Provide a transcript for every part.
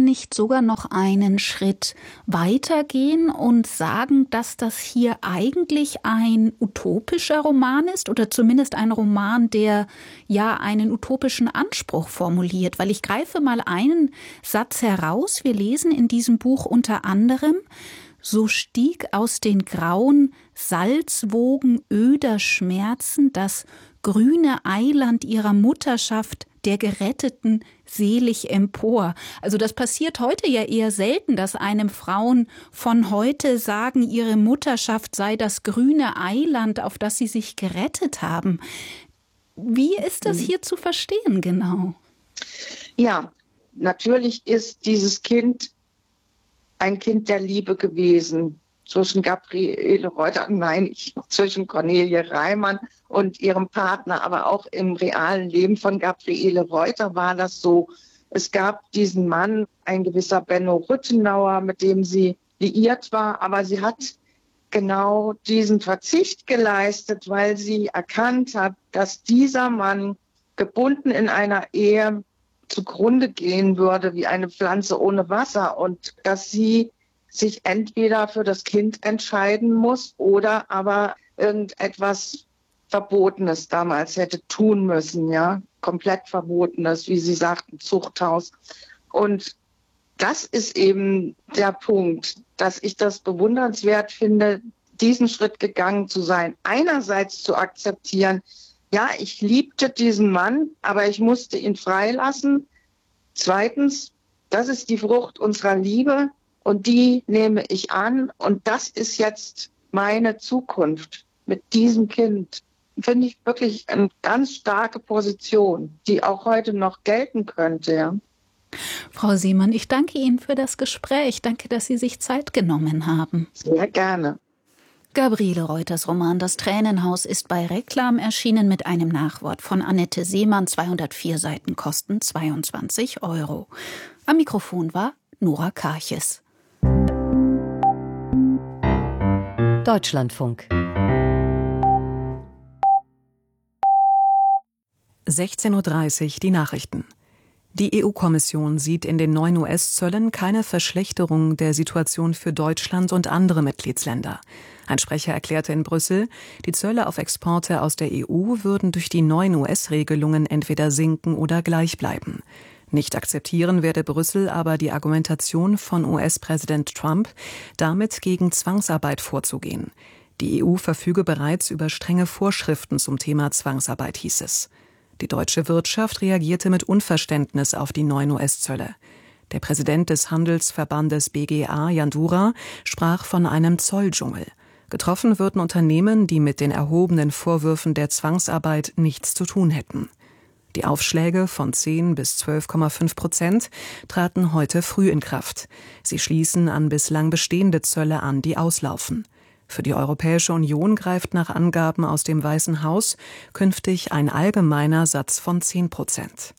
nicht sogar noch einen Schritt weitergehen und sagen, dass das hier eigentlich ein utopischer Roman ist oder zumindest ein Roman, der ja einen utopischen Anspruch formuliert? Weil ich greife mal einen Satz heraus. Wir lesen in diesem Buch unter anderem: So stieg aus den grauen Salzwogen öder Schmerzen das grüne Eiland ihrer Mutterschaft der Geretteten selig empor. Also das passiert heute ja eher selten, dass einem Frauen von heute sagen, ihre Mutterschaft sei das grüne Eiland, auf das sie sich gerettet haben. Wie ist das hier zu verstehen genau? Ja, natürlich ist dieses Kind ein Kind der Liebe gewesen zwischen Gabriele Reuter, zwischen Cornelie Reimann und ihrem Partner, aber auch im realen Leben von Gabriele Reuter war das so. Es gab diesen Mann, ein gewisser Benno Rüttenauer, mit dem sie liiert war, aber sie hat genau diesen Verzicht geleistet, weil sie erkannt hat, dass dieser Mann gebunden in einer Ehe zugrunde gehen würde wie eine Pflanze ohne Wasser und dass sie sich entweder für das Kind entscheiden muss oder aber irgendetwas Verbotenes damals hätte tun müssen, ja, komplett Verbotenes, wie Sie sagten, Zuchthaus. Und das ist eben der Punkt, dass ich das bewundernswert finde, diesen Schritt gegangen zu sein. Einerseits zu akzeptieren, ja, ich liebte diesen Mann, aber ich musste ihn freilassen. Zweitens, das ist die Frucht unserer Liebe und die nehme ich an und das ist jetzt meine Zukunft mit diesem Kind. Finde ich wirklich eine ganz starke Position, die auch heute noch gelten könnte. Ja. Frau Siemann, ich danke Ihnen für das Gespräch. Danke, dass Sie sich Zeit genommen haben. Sehr gerne. Gabriele Reuters Roman Das Tränenhaus ist bei Reklam erschienen mit einem Nachwort von Annette Seemann. 204 Seiten kosten 22 €. Am Mikrofon war Nora Karches. Deutschlandfunk. 16:30 Uhr die Nachrichten. Die EU-Kommission sieht in den neuen US-Zöllen keine Verschlechterung der Situation für Deutschland und andere Mitgliedsländer. Ein Sprecher erklärte in Brüssel, die Zölle auf Exporte aus der EU würden durch die neuen US-Regelungen entweder sinken oder gleich bleiben. Nicht akzeptieren werde Brüssel aber die Argumentation von US-Präsident Trump, damit gegen Zwangsarbeit vorzugehen. Die EU verfüge bereits über strenge Vorschriften zum Thema Zwangsarbeit, hieß es. Die deutsche Wirtschaft reagierte mit Unverständnis auf die neuen US-Zölle. Der Präsident des Handelsverbandes BGA, Jan Dura, sprach von einem Zolldschungel. Getroffen würden Unternehmen, die mit den erhobenen Vorwürfen der Zwangsarbeit nichts zu tun hätten. Die Aufschläge von 10 bis 12,5% traten heute früh in Kraft. Sie schließen an bislang bestehende Zölle an, die auslaufen. Für die Europäische Union greift nach Angaben aus dem Weißen Haus künftig ein allgemeiner Satz von 10%.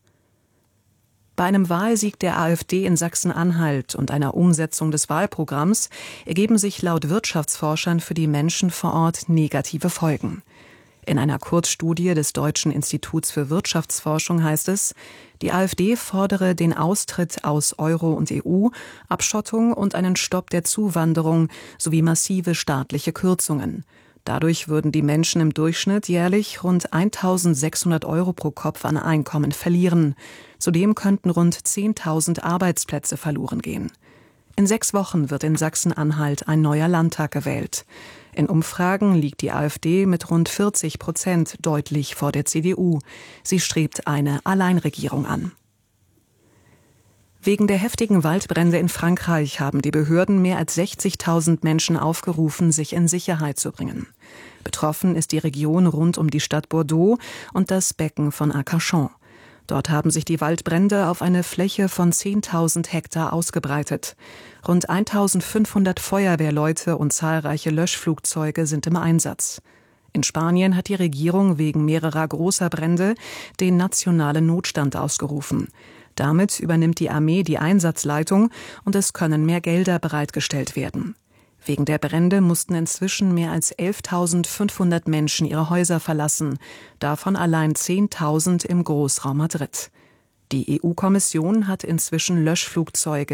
Bei einem Wahlsieg der AfD in Sachsen-Anhalt und einer Umsetzung des Wahlprogramms ergeben sich laut Wirtschaftsforschern für die Menschen vor Ort negative Folgen. In einer Kurzstudie des Deutschen Instituts für Wirtschaftsforschung heißt es, die AfD fordere den Austritt aus Euro und EU, Abschottung und einen Stopp der Zuwanderung sowie massive staatliche Kürzungen. Dadurch würden die Menschen im Durchschnitt jährlich rund 1.600 € pro Kopf an Einkommen verlieren. Zudem könnten rund 10.000 Arbeitsplätze verloren gehen. In 6 Wochen wird in Sachsen-Anhalt ein neuer Landtag gewählt. In Umfragen liegt die AfD mit rund 40% deutlich vor der CDU. Sie strebt eine Alleinregierung an. Wegen der heftigen Waldbrände in Frankreich haben die Behörden mehr als 60.000 Menschen aufgerufen, sich in Sicherheit zu bringen. Betroffen ist die Region rund um die Stadt Bordeaux und das Becken von Arcachon. Dort haben sich die Waldbrände auf eine Fläche von 10.000 Hektar ausgebreitet. Rund 1.500 Feuerwehrleute und zahlreiche Löschflugzeuge sind im Einsatz. In Spanien hat die Regierung wegen mehrerer großer Brände den nationalen Notstand ausgerufen. Damit übernimmt die Armee die Einsatzleitung und es können mehr Gelder bereitgestellt werden. Wegen der Brände mussten inzwischen mehr als 11.500 Menschen ihre Häuser verlassen, davon allein 10.000 im Großraum Madrid. Die EU-Kommission hat inzwischen Löschflugzeuge